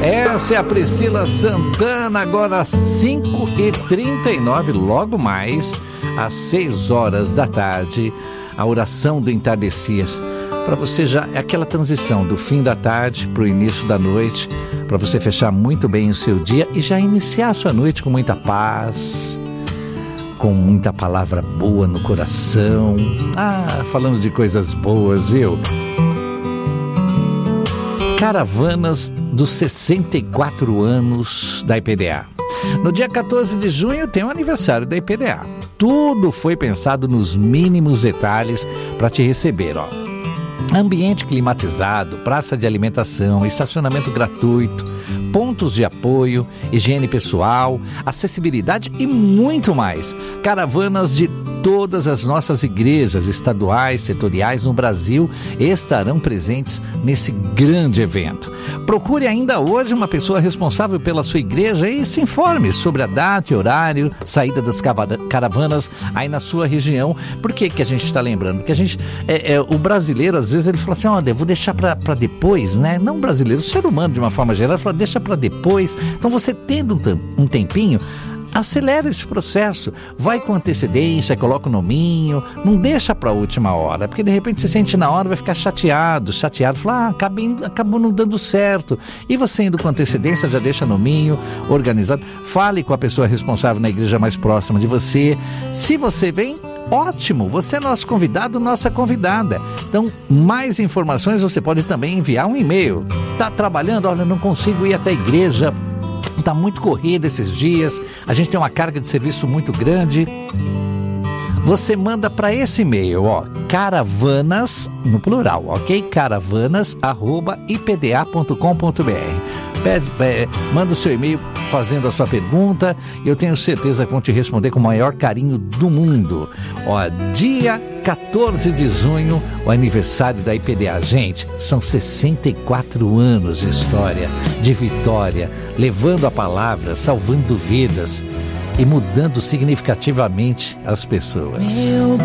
Essa é a Priscila Santana, agora 5h39, logo mais, às 6 horas da tarde, a oração do entardecer. Para você já, é aquela transição do fim da tarde para o início da noite, para você fechar muito bem o seu dia e já iniciar a sua noite com muita paz, com muita palavra boa no coração. Falando de coisas boas, viu? Caravanas dos 64 anos da IPDA. No dia 14 de junho tem o aniversário da IPDA. Tudo foi pensado nos mínimos detalhes para te receber, ó. Ambiente climatizado, praça de alimentação, estacionamento gratuito, pontos de apoio, higiene pessoal, acessibilidade e muito mais. Caravanas de todas as nossas igrejas estaduais, setoriais no Brasil estarão presentes nesse grande evento. Procure ainda hoje uma pessoa responsável pela sua igreja e se informe sobre a data e horário, saída das caravanas aí na sua região. Por que a gente está lembrando? Porque a gente, o brasileiro, às vezes ele fala assim, olha, eu vou deixar para depois, né? Não o brasileiro, o ser humano de uma forma geral, fala, deixa para depois. Então você tendo um tempinho, acelera esse processo, vai com antecedência, coloca o nominho, não deixa para a última hora, porque de repente você sente na hora, vai ficar chateado, fala, acabou não dando certo. E você indo com antecedência, já deixa nominho, organizado, fale com a pessoa responsável na igreja mais próxima de você. Se você vem, ótimo, você é nosso convidado, nossa convidada. Então, mais informações você pode também enviar um e-mail. Tá trabalhando? Olha, não consigo ir até a igreja, tá muito corrido esses dias, a gente tem uma carga de serviço muito grande. Você manda para esse e-mail, ó, caravanas, no plural, ok? caravanas@ipda.com.br. Manda o seu e-mail fazendo a sua pergunta e eu tenho certeza que vão te responder com o maior carinho do mundo. Ó, dia 14 de junho, o aniversário da IPDA. Gente, são 64 anos de história, de vitória, levando a palavra, salvando vidas e mudando significativamente as pessoas.